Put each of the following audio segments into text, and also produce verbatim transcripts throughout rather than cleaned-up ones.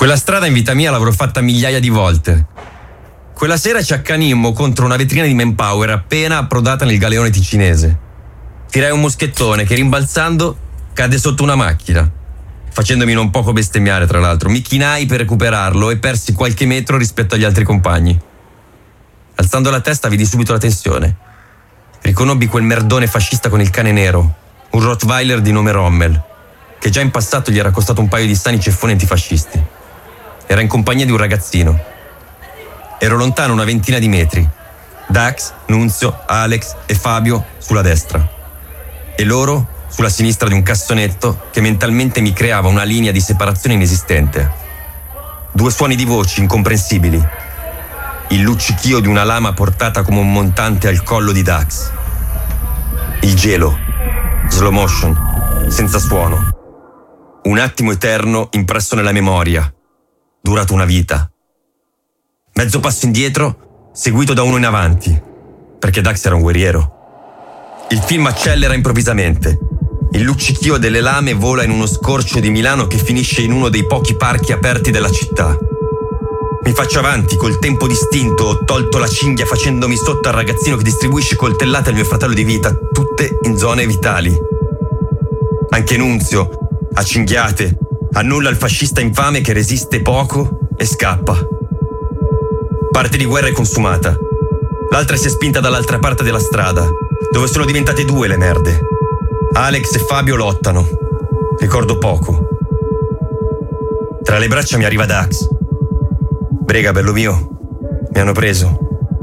Quella strada in vita mia l'avrò fatta migliaia di volte. Quella sera ci accanimmo contro una vetrina di Manpower appena approdata nel galeone ticinese. Tirai un moschettone che, rimbalzando, cadde sotto una macchina, facendomi non poco bestemmiare, tra l'altro. Mi chinai per recuperarlo e persi qualche metro rispetto agli altri compagni. Alzando la testa vidi subito la tensione. Riconobbi quel merdone fascista con il cane nero, un Rottweiler di nome Rommel, che già in passato gli era costato un paio di sani ceffoni antifascisti. Era in compagnia di un ragazzino. Ero lontano una ventina di metri. Dax, Nunzio, Alex e Fabio sulla destra. E loro sulla sinistra di un cassonetto che mentalmente mi creava una linea di separazione inesistente. Due suoni di voci incomprensibili. Il luccichio di una lama portata come un montante al collo di Dax. Il gelo, slow motion, senza suono. Un attimo eterno impresso nella memoria, durato una vita. Mezzo passo indietro, seguito da uno in avanti, perché Dax era un guerriero. Il film accelera improvvisamente. Il luccichio delle lame vola in uno scorcio di Milano che finisce in uno dei pochi parchi aperti della città. Mi faccio avanti, col tempo distinto, ho tolto la cinghia facendomi sotto al ragazzino che distribuisce coltellate al mio fratello di vita, tutte in zone vitali. Anche Nunzio, a cinghiate, annulla il fascista infame che resiste poco e scappa. Parte di guerra è consumata. L'altra si è spinta dall'altra parte della strada, dove sono diventate due le merde. Alex e Fabio lottano. Ricordo poco. Tra le braccia mi arriva Dax. Brega, bello mio, mi hanno preso.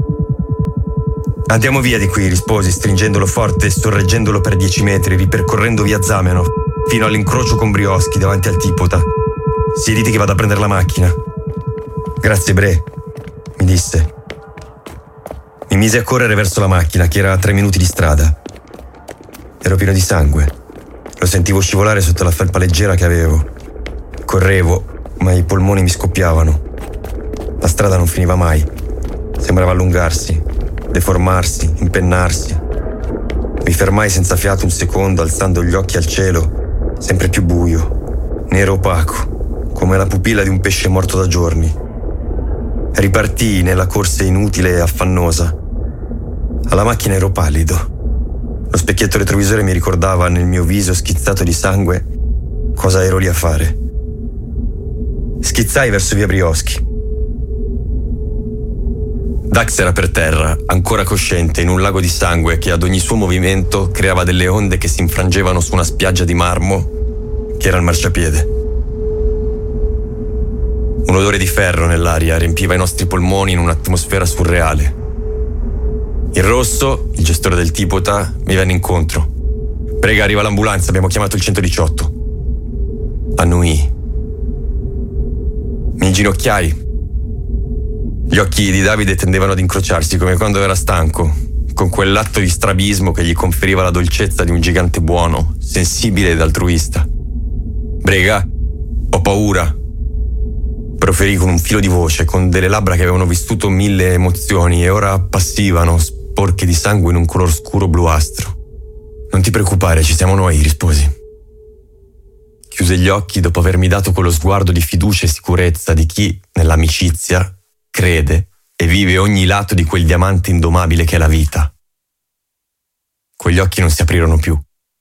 Andiamo via di qui, risposi, stringendolo forte e sorreggendolo per dieci metri, ripercorrendo via Zamenhof, fino all'incrocio con Brioschi davanti al Tipota. Siediti che vado a prendere la macchina. Grazie, Bre, mi disse. Mi mise a correre verso la macchina, che era a tre minuti di strada. Ero pieno di sangue. Lo sentivo scivolare sotto la felpa leggera che avevo. Correvo, ma i polmoni mi scoppiavano. La strada non finiva mai. Sembrava allungarsi, deformarsi, impennarsi. Mi fermai senza fiato un secondo, alzando gli occhi al cielo, sempre più buio, nero opaco, come la pupilla di un pesce morto da giorni. Ripartii nella corsa inutile e affannosa. Alla macchina ero pallido. Lo specchietto retrovisore mi ricordava, nel mio viso schizzato di sangue, cosa ero lì a fare. Schizzai verso via Brioschi. Dax era per terra, ancora cosciente, in un lago di sangue che ad ogni suo movimento creava delle onde che si infrangevano su una spiaggia di marmo che era il marciapiede. Un odore di ferro nell'aria riempiva i nostri polmoni in un'atmosfera surreale. Il Rosso, il gestore del Tipota, mi venne incontro. Prega, arriva l'ambulanza, abbiamo chiamato il centodiciotto. Annuì. Mi inginocchiai. Gli occhi di Davide tendevano ad incrociarsi come quando era stanco, con quell'atto di strabismo che gli conferiva la dolcezza di un gigante buono, sensibile ed altruista. Brega, ho paura. Proferì con un filo di voce, con delle labbra che avevano vissuto mille emozioni e ora appassivano, sporche di sangue in un color scuro bluastro. Non ti preoccupare, ci siamo noi, risposi. Chiuse gli occhi dopo avermi dato quello sguardo di fiducia e sicurezza di chi, nell'amicizia, crede e vive ogni lato di quel diamante indomabile che è la vita. Quegli occhi non si aprirono più.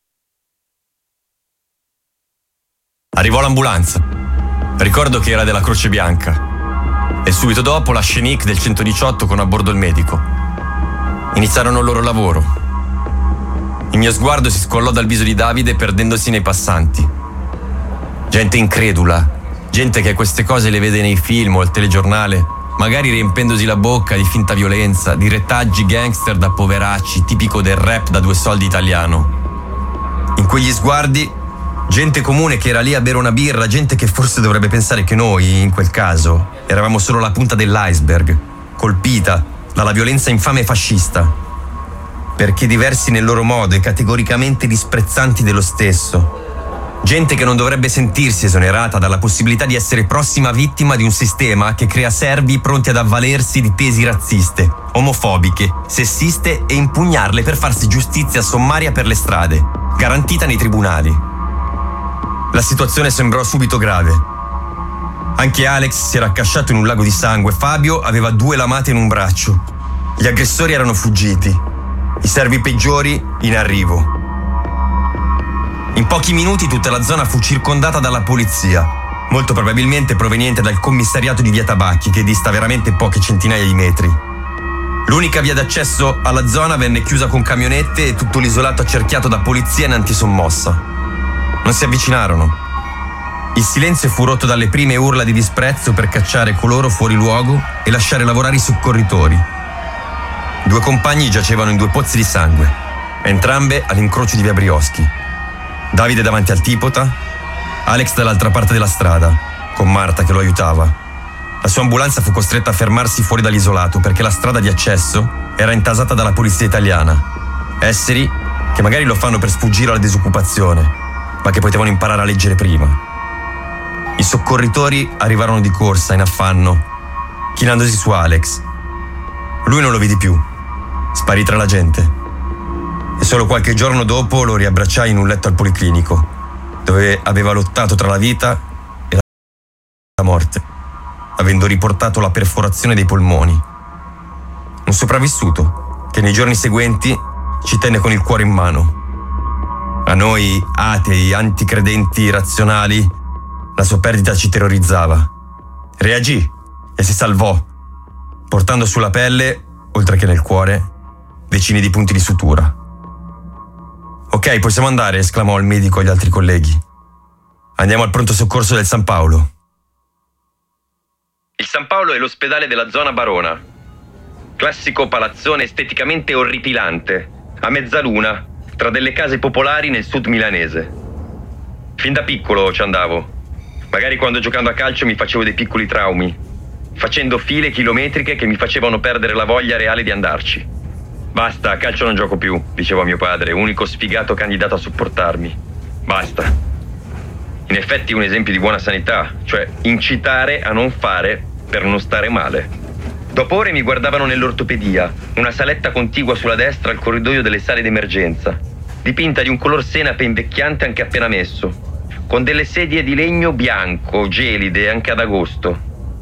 Arrivò l'ambulanza. Ricordo che era della Croce Bianca. E subito dopo la scenic del centodiciotto con a bordo il medico. Iniziarono il loro lavoro. Il mio sguardo si scollò dal viso di Davide perdendosi nei passanti. Gente incredula, gente che queste cose le vede nei film o al telegiornale, magari riempendosi la bocca di finta violenza, di retaggi gangster da poveracci, tipico del rap da due soldi italiano. In quegli sguardi, gente comune che era lì a bere una birra, gente che forse dovrebbe pensare che noi, in quel caso, eravamo solo la punta dell'iceberg, colpita dalla violenza infame fascista, perché diversi nel loro modo e categoricamente disprezzanti dello stesso. Gente che non dovrebbe sentirsi esonerata dalla possibilità di essere prossima vittima di un sistema che crea servi pronti ad avvalersi di tesi razziste, omofobiche, sessiste e impugnarle per farsi giustizia sommaria per le strade, garantita nei tribunali. La situazione sembrò subito grave. Anche Alex si era accasciato in un lago di sangue. Fabio aveva due lamate in un braccio. Gli aggressori erano fuggiti. I servi peggiori in arrivo. In pochi minuti tutta la zona fu circondata dalla polizia, molto probabilmente proveniente dal commissariato di Via Tabacchi, che dista veramente poche centinaia di metri. L'unica via d'accesso alla zona venne chiusa con camionette e tutto l'isolato accerchiato da polizia in antisommossa. Non si avvicinarono. Il silenzio fu rotto dalle prime urla di disprezzo per cacciare coloro fuori luogo e lasciare lavorare i soccorritori. Due compagni giacevano in due pozzi di sangue, entrambe all'incrocio di via Brioschi. Davide davanti al Tipota, Alex dall'altra parte della strada, con Marta che lo aiutava. La sua ambulanza fu costretta a fermarsi fuori dall'isolato perché la strada di accesso era intasata dalla polizia italiana. Esseri che magari lo fanno per sfuggire alla disoccupazione, ma che potevano imparare a leggere prima. I soccorritori arrivarono di corsa, in affanno, chinandosi su Alex. Lui non lo vidi più. Sparì tra la gente. E solo qualche giorno dopo lo riabbracciai in un letto al policlinico, dove aveva lottato tra la vita e la morte, avendo riportato la perforazione dei polmoni. Un sopravvissuto che nei giorni seguenti ci tenne con il cuore in mano. A noi, atei, anticredenti, razionali, la sua perdita ci terrorizzava. Reagì e si salvò, portando sulla pelle, oltre che nel cuore, decine di punti di sutura. Ok, possiamo andare, esclamò il medico agli altri colleghi. Andiamo al pronto soccorso del San Paolo. Il San Paolo è l'ospedale della zona Barona. Classico palazzone esteticamente orripilante, a mezzaluna, tra delle case popolari nel sud milanese. Fin da piccolo ci andavo. Magari quando giocando a calcio mi facevo dei piccoli traumi, facendo file chilometriche che mi facevano perdere la voglia reale di andarci. Basta, a calcio non gioco più, diceva mio padre, unico sfigato candidato a supportarmi. Basta. In effetti un esempio di buona sanità, cioè incitare a non fare per non stare male. Dopo ore mi guardavano nell'ortopedia, una saletta contigua sulla destra al corridoio delle sale d'emergenza, dipinta di un color senape invecchiante anche appena messo, con delle sedie di legno bianco, gelide anche ad agosto.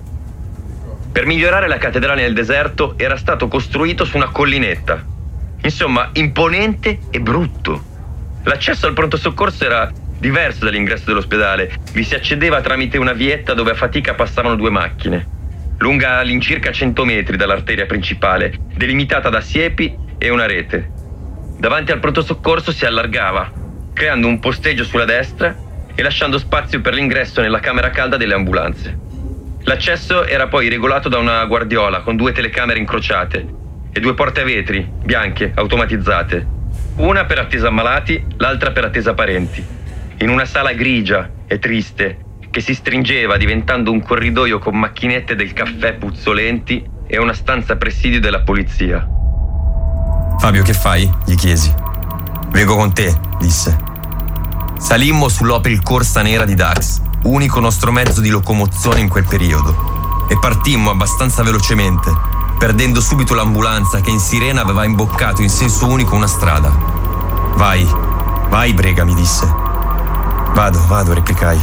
Per migliorare la cattedrale nel deserto era stato costruito su una collinetta. Insomma, imponente e brutto. L'accesso al pronto soccorso era diverso dall'ingresso dell'ospedale. Vi si accedeva tramite una vietta dove a fatica passavano due macchine, lunga all'incirca cento metri dall'arteria principale, delimitata da siepi e una rete. Davanti al pronto soccorso si allargava, creando un posteggio sulla destra e lasciando spazio per l'ingresso nella camera calda delle ambulanze. L'accesso era poi regolato da una guardiola con due telecamere incrociate e due porte a vetri, bianche, automatizzate. Una per attesa ammalati, l'altra per attesa parenti. In una sala grigia e triste che si stringeva diventando un corridoio con macchinette del caffè puzzolenti e una stanza presidio della polizia. Fabio, che fai? Gli chiesi. Vengo con te, disse. Salimmo sull'Opel Corsa nera di Dax, unico nostro mezzo di locomozione in quel periodo, e partimmo abbastanza velocemente, perdendo subito l'ambulanza che in sirena aveva imboccato in senso unico una strada. Vai, vai Brega, mi disse. Vado, vado, replicai.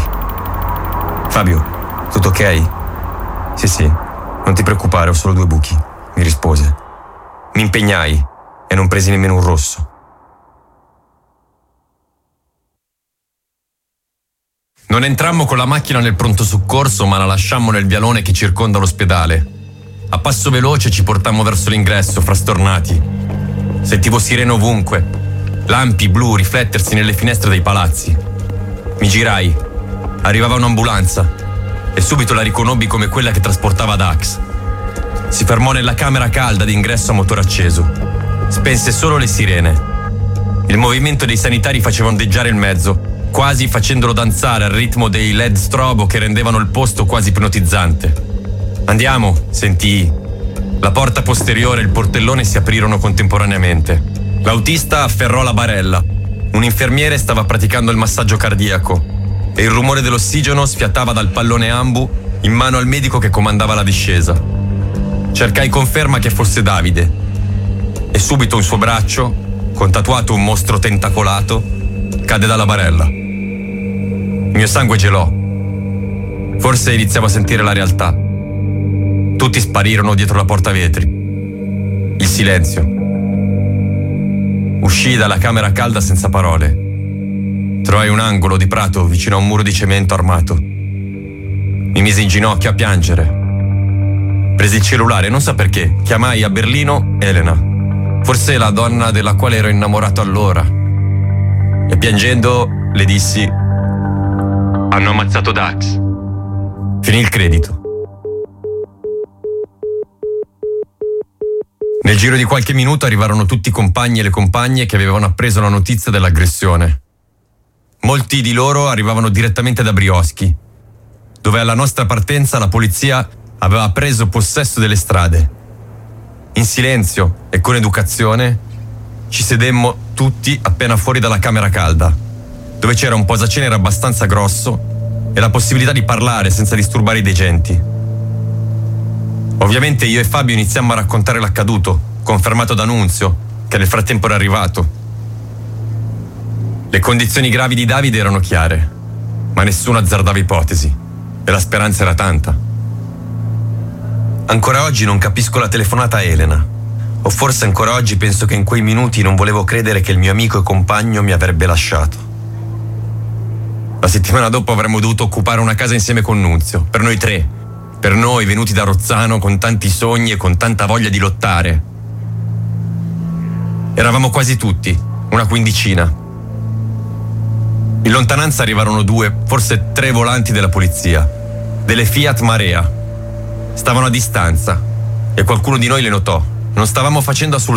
Fabio, tutto ok? Sì, sì, non ti preoccupare, ho solo due buchi, mi rispose. Mi impegnai e non presi nemmeno un rosso. Non entrammo con la macchina nel pronto soccorso, ma la lasciammo nel vialone che circonda l'ospedale. A passo veloce ci portammo verso l'ingresso, frastornati. Sentivo sirene ovunque, lampi blu riflettersi nelle finestre dei palazzi. Mi girai. Arrivava un'ambulanza e subito la riconobbi come quella che trasportava Dax. Si fermò nella camera calda d'ingresso a motore acceso. Spense solo le sirene. Il movimento dei sanitari faceva ondeggiare il mezzo, quasi facendolo danzare al ritmo dei L E D strobo che rendevano il posto quasi ipnotizzante. Andiamo, sentii. La porta posteriore e il portellone si aprirono contemporaneamente. L'autista afferrò la barella. Un infermiere stava praticando il massaggio cardiaco e il rumore dell'ossigeno sfiatava dal pallone ambu in mano al medico che comandava la discesa. Cercai conferma che fosse Davide e subito un suo braccio, con tatuato un mostro tentacolato, cadde dalla barella. Il mio sangue gelò. Forse iniziavo a sentire la realtà. Tutti sparirono dietro la porta vetri. Il silenzio. Uscii dalla camera calda senza parole. Trovai un angolo di prato vicino a un muro di cemento armato. Mi misi in ginocchio a piangere. Presi il cellulare e non so perché chiamai a Berlino Elena, forse la donna della quale ero innamorato allora. E piangendo le dissi: hanno ammazzato Dax. Finì il credito. Nel giro di qualche minuto arrivarono tutti i compagni e le compagne che avevano appreso la notizia dell'aggressione. Molti di loro arrivavano direttamente da Brioschi, dove alla nostra partenza la polizia aveva preso possesso delle strade. In silenzio e con educazione ci sedemmo tutti appena fuori dalla camera calda, dove c'era un posacenere abbastanza grosso e la possibilità di parlare senza disturbare i degenti. Ovviamente io e Fabio iniziammo a raccontare l'accaduto, confermato da Nunzio, che nel frattempo era arrivato. Le condizioni gravi di Davide erano chiare, ma nessuno azzardava ipotesi e la speranza era tanta. Ancora oggi non capisco la telefonata a Elena, o forse ancora oggi penso che in quei minuti non volevo credere che il mio amico e compagno mi avrebbe lasciato. La settimana dopo avremmo dovuto occupare una casa insieme con Nunzio, per noi tre, per noi venuti da Rozzano con tanti sogni e con tanta voglia di lottare. Eravamo quasi tutti, una quindicina. In lontananza arrivarono due, forse tre volanti della polizia, delle Fiat Marea. Stavano a distanza e qualcuno di noi le notò. Non stavamo facendo assolutamente